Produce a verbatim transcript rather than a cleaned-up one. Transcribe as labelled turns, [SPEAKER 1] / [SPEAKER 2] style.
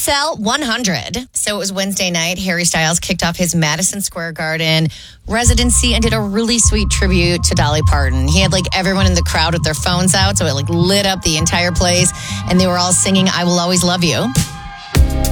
[SPEAKER 1] Cell one hundred. So it was Wednesday night. Harry Styles kicked off his Madison Square Garden residency and did a really sweet tribute to Dolly Parton. He had like everyone in the crowd with their phones out, so it like lit up the entire place, and they were all singing "I Will Always Love You."